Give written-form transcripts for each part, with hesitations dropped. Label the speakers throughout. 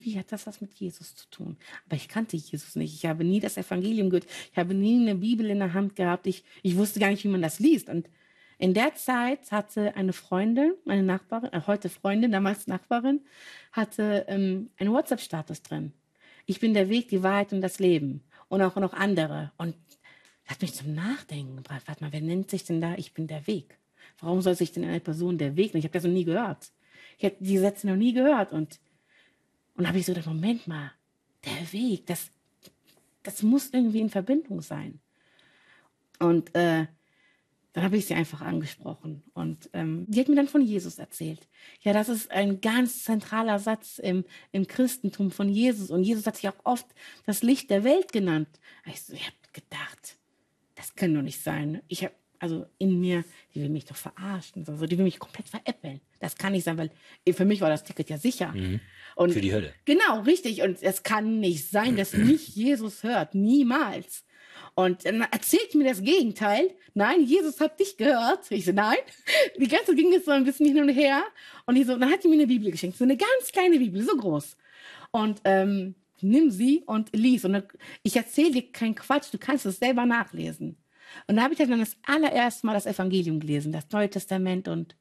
Speaker 1: Wie hat das was mit Jesus zu tun? Aber ich kannte Jesus nicht. Ich habe nie das Evangelium gehört. Ich habe nie eine Bibel in der Hand gehabt. Ich wusste gar nicht, wie man das liest. Und in der Zeit hatte eine Freundin, eine Nachbarin, heute Freundin, damals Nachbarin, hatte einen WhatsApp-Status drin. Ich bin der Weg, die Wahrheit und das Leben. Und auch noch andere. Und das hat mich zum Nachdenken gebracht. Warte mal, wer nennt sich denn da, ich bin der Weg? Warum soll sich denn eine Person der Weg nennen? Ich habe das noch nie gehört. Ich habe die Sätze noch nie gehört. Und habe ich so gedacht, Moment mal, der Weg, das muss irgendwie in Verbindung sein. Und dann habe ich sie einfach angesprochen. Und die hat mir dann von Jesus erzählt. Ja, das ist ein ganz zentraler Satz im Christentum von Jesus. Und Jesus hat sich auch oft das Licht der Welt genannt. Ich habe gedacht, das kann doch nicht sein. Ich habe also in mir, die will mich doch verarschen. Also die will mich komplett veräppeln. Das kann nicht sein, weil für mich war das Ticket ja sicher. Und
Speaker 2: für die Hölle.
Speaker 1: Genau, richtig. Und es kann nicht sein, dass mich Jesus hört. Niemals. Und dann erzählt mir das Gegenteil. Nein, Jesus hat dich gehört. Ich so, nein. Die ganze Zeit ging es so ein bisschen hin und her. Und dann hat die mir eine Bibel geschenkt. So eine ganz kleine Bibel, so groß. Und nimm sie und lies. Und ich erzähle dir keinen Quatsch, du kannst es selber nachlesen. Und da habe ich dann das allererste Mal das Evangelium gelesen, das Neue Testament. Und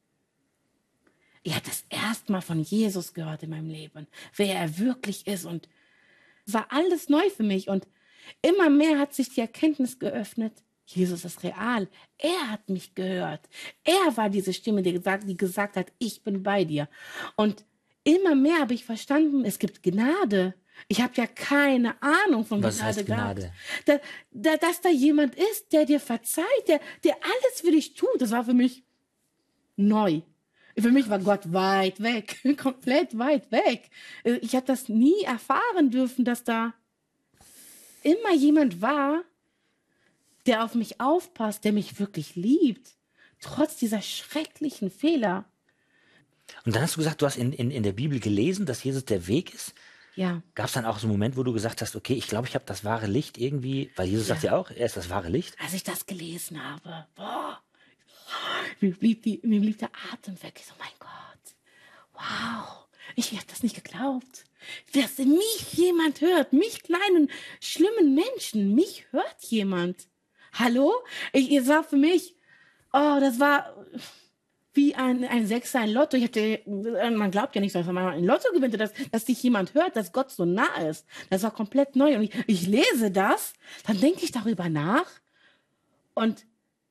Speaker 1: ich habe das erste Mal von Jesus gehört in meinem Leben, wer er wirklich ist. Und es war alles neu für mich. Und immer mehr hat sich die Erkenntnis geöffnet, Jesus ist real. Er hat mich gehört. Er war diese Stimme, die gesagt hat, ich bin bei dir. Und immer mehr habe ich verstanden, es gibt Gnade. Ich habe ja keine Ahnung von
Speaker 2: Was heißt
Speaker 1: Gnade
Speaker 2: Gnade?
Speaker 1: gehabt. Dass da jemand ist, der dir verzeiht, der alles für dich tut. Das war für mich neu. Für mich war Gott weit weg, komplett weit weg. Ich habe das nie erfahren dürfen, dass da immer jemand war, der auf mich aufpasst, der mich wirklich liebt, trotz dieser schrecklichen Fehler.
Speaker 2: Und dann hast du gesagt, du hast in der Bibel gelesen, dass Jesus der Weg ist.
Speaker 1: Ja.
Speaker 2: Gab es dann auch so einen Moment, wo du gesagt hast, okay, ich glaube, ich habe das wahre Licht irgendwie, weil Jesus sagt ja auch, er ist das wahre Licht.
Speaker 1: Als ich das gelesen habe, boah, mir blieb der Atem weg. Ich so, mein Gott, wow, ich habe das nicht geglaubt. Dass mich jemand hört, mich kleinen, schlimmen Menschen, mich hört jemand. Hallo? Ihr war für mich, das war wie ein Sechser, ein Lotto. Man glaubt ja nicht, dass man ein Lotto gewinnt, dass dich jemand hört, dass Gott so nah ist. Das war komplett neu. Und ich lese das, dann denke ich darüber nach. Und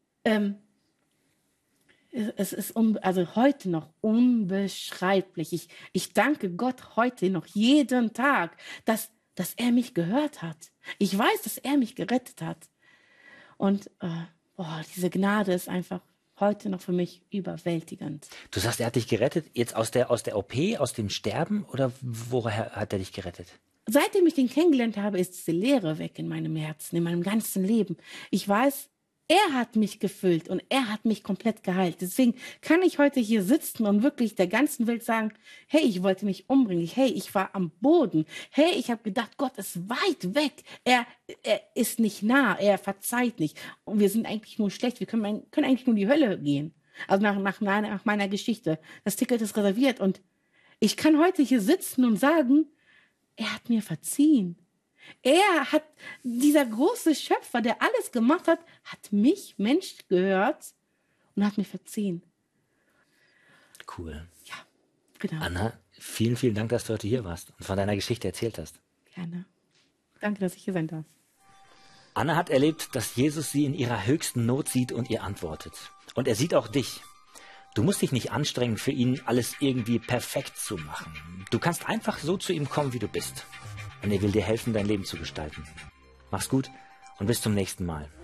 Speaker 1: es ist also heute noch unbeschreiblich. Ich danke Gott heute noch jeden Tag, dass er mich gehört hat. Ich weiß, dass er mich gerettet hat. Und diese Gnade ist einfach heute noch für mich überwältigend.
Speaker 2: Du sagst, er hat dich gerettet, jetzt aus der OP, aus dem Sterben, oder woher hat er dich gerettet?
Speaker 1: Seitdem ich den kennengelernt habe, ist diese Leere weg in meinem Herzen, in meinem ganzen Leben. Ich weiß, er hat mich gefüllt und er hat mich komplett geheilt. Deswegen kann ich heute hier sitzen und wirklich der ganzen Welt sagen, hey, ich wollte mich umbringen. Hey, ich war am Boden. Hey, ich habe gedacht, Gott ist weit weg. Er ist nicht nah. Er verzeiht nicht. Und wir sind eigentlich nur schlecht. Wir können eigentlich nur in die Hölle gehen. Also nach meiner Geschichte. Das Ticket ist reserviert. Und ich kann heute hier sitzen und sagen, er hat mir verziehen. Dieser große Schöpfer, der alles gemacht hat, hat mich, Mensch, gehört und hat mir verziehen.
Speaker 2: Cool.
Speaker 1: Ja, genau.
Speaker 2: Anna, vielen, vielen Dank, dass du heute hier warst und von deiner Geschichte erzählt hast.
Speaker 1: Gerne. Danke, dass ich hier sein darf.
Speaker 2: Anna hat erlebt, dass Jesus sie in ihrer höchsten Not sieht und ihr antwortet. Und er sieht auch dich. Du musst dich nicht anstrengen, für ihn alles irgendwie perfekt zu machen. Du kannst einfach so zu ihm kommen, wie du bist. Und er will dir helfen, dein Leben zu gestalten. Mach's gut und bis zum nächsten Mal.